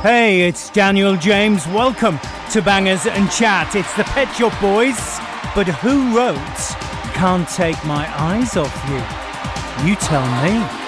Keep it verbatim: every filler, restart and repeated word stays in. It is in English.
Hey, it's Daniel James. Welcome to Bangers and Chat. It's the Pet Shop Boys. But who wrote Can't Take My Eyes Off You? You tell me.